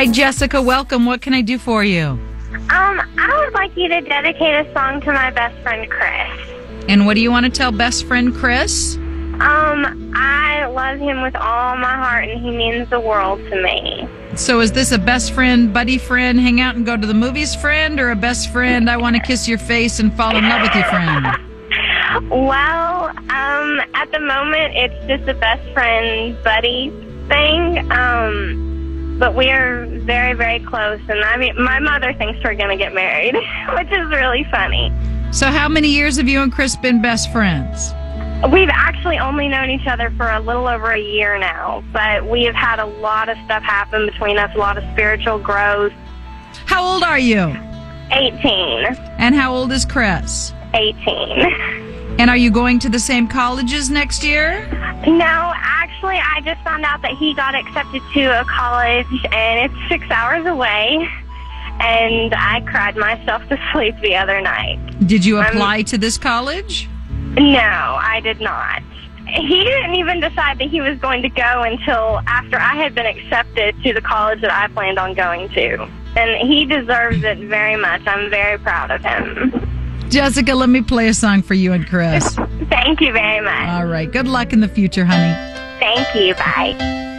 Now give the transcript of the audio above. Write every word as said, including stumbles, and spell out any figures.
Hi, Jessica. Welcome. What can I do for you? Um, I would like you to dedicate a song to my best friend, Chris. And what do you want to tell best friend Chris? Um, I love him with all my heart, and he means the world to me. So is this a best friend, buddy friend, hang out and go to the movies friend, or a best friend, I want to kiss your face and fall in love with you friend? Well, um, at the moment, it's just a best friend, buddy thing. Um, but we are very, very close. And I mean, my mother thinks we're going to get married, which is really funny. So how many years have you and Chris been best friends? We've actually only known each other for a little over a year now, but we have had a lot of stuff happen between us, a lot of spiritual growth. How old are you? eighteen. And how old is Chris? eighteen. And are you going to the same colleges next year? No, actually, I just found out that he got accepted to a college, and it's six hours away, and I cried myself to sleep the other night. Did you I'm- apply to this college? No, I did not. He didn't even decide that he was going to go until after I had been accepted to the college that I planned on going to. And he deserves it very much. I'm very proud of him. Jessica, let me play a song for you and Chris. Thank you very much. All right. Good luck in the future, honey. Thank you. Bye.